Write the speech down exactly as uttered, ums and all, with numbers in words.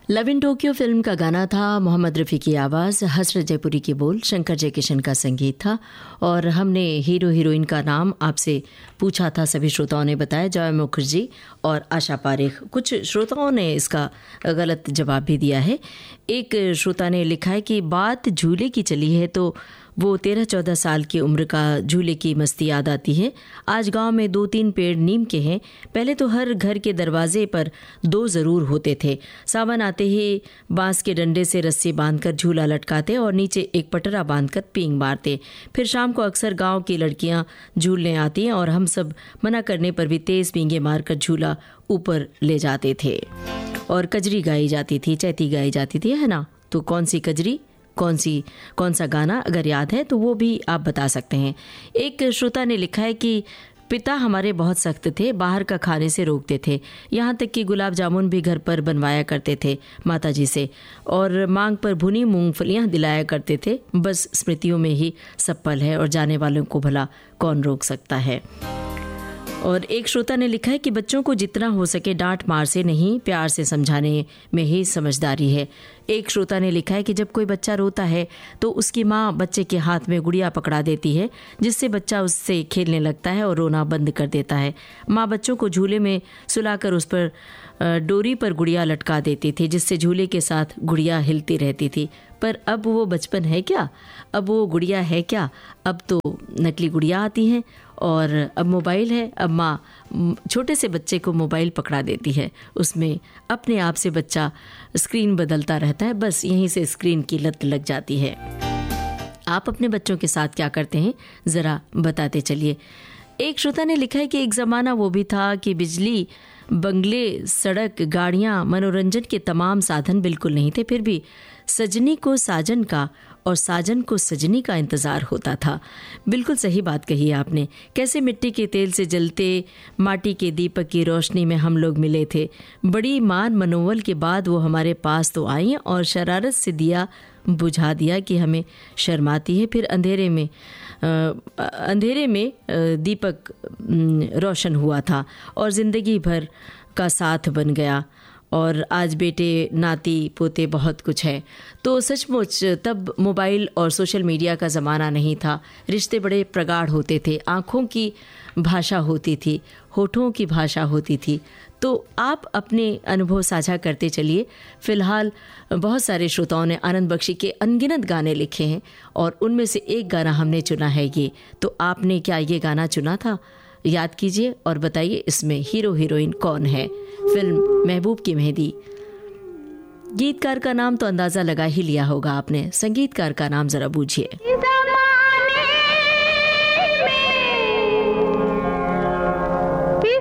Love in Tokyo film का गाना था, मोहम्मद रफ़ी की आवाज़, हसरत जयपुरी की बोल, शंकर जयकिशन का संगीत था। और हमने हीरो हीरोइन का नाम आपसे पूछा था, सभी श्रोताओं ने बताया जया मुखर्जी और आशा पारेख। कुछ श्रोताओं ने इसका गलत जवाब भी दिया है। एक श्रोता ने लिखा है कि बात झूले की चली है तो वो तेरह चौदह साल की उम्र का झूले की मस्ती याद आती है। आज गांव में दो तीन पेड़ नीम के हैं। पहले तो हर घर के दरवाजे पर दो ज़रूर होते थे। सावन आते ही बांस के डंडे से रस्सी बांधकर झूला लटकाते और नीचे एक पटरा बांधकर पींग मारते। फिर शाम को अक्सर गांव की लड़कियां झूलने आती हैं और हम सब मना करने पर भी तेज़ पींगे मारकर झूला ऊपर ले जाते थे। और कजरी गाई जाती थी, चैती गाई जाती थी, है ना? तो कौन सी कजरी, कौन सी कौन सा गाना अगर याद है तो वो भी आप बता सकते हैं। एक श्रोता ने लिखा है कि पिता हमारे बहुत सख्त थे, बाहर का खाने से रोकते थे, यहाँ तक कि गुलाब जामुन भी घर पर बनवाया करते थे माताजी से, और मांग पर भुनी मूंगफलियाँ दिलाया करते थे। बस स्मृतियों में ही सब पल है और जाने वालों को भला कौन रोक सकता है। और एक श्रोता ने लिखा है कि बच्चों को जितना हो सके डांट मार से नहीं, प्यार से समझाने में ही समझदारी है। एक श्रोता ने लिखा है कि जब कोई बच्चा रोता है तो उसकी माँ बच्चे के हाथ में गुड़िया पकड़ा देती है, जिससे बच्चा उससे खेलने लगता है और रोना बंद कर देता है। माँ बच्चों को झूले में सुलाकर उस पर डोरी पर गुड़िया लटका देती थी, जिससे झूले के साथ गुड़िया हिलती रहती थी। पर अब वो बचपन है क्या? अब वो गुड़िया है क्या? अब तो नकली गुड़िया आती हैं और अब मोबाइल है। अब माँ छोटे से बच्चे को मोबाइल पकड़ा देती है, उसमें अपने आप से बच्चा स्क्रीन बदलता रहता है, बस यहीं से स्क्रीन की लत लग जाती है। आप अपने बच्चों के साथ क्या करते हैं ज़रा बताते चलिए। एक श्रोता ने लिखा है कि एक ज़माना वो भी था कि बिजली, बंगले, सड़क, गाड़ियाँ, मनोरंजन के तमाम साधन बिल्कुल नहीं थे, फिर भी सजनी को साजन का और साजन को सजनी का इंतज़ार होता था। बिल्कुल सही बात कही आपने। कैसे मिट्टी के तेल से जलते माटी के दीपक की रोशनी में हम लोग मिले थे। बड़ी मान मनोवल के बाद वो हमारे पास तो आई और शरारत से दिया बुझा दिया कि हमें शर्माती है। फिर अंधेरे में आ, अंधेरे में आ, दीपक रोशन हुआ था और ज़िंदगी भर का साथ बन गया। और आज बेटे नाती पोते बहुत कुछ है। तो सचमुच तब मोबाइल और सोशल मीडिया का ज़माना नहीं था। रिश्ते बड़े प्रगाढ़ होते थे, आँखों की भाषा होती थी, होठों की भाषा होती थी। तो आप अपने अनुभव साझा करते चलिए। फ़िलहाल बहुत सारे श्रोताओं ने आनंद बख्शी के अनगिनत गाने लिखे हैं और उनमें से एक गाना हमने चुना है ये। तो आपने क्या ये गाना चुना था? याद कीजिए और बताइए इसमें हीरो हीरोइन कौन है। फिल्म महबूब की मेहंदी। गीतकार का नाम तो अंदाज़ा लगा ही लिया होगा आपने, संगीतकार का नाम ज़रा बूझिए।